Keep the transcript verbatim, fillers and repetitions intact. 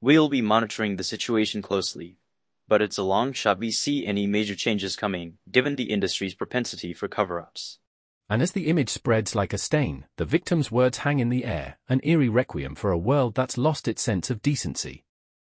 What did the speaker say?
We'll be monitoring the situation closely, but it's a long shot we see any major changes coming, given the industry's propensity for cover-ups. And as the image spreads like a stain, the victim's words hang in the air, an eerie requiem for a world that's lost its sense of decency.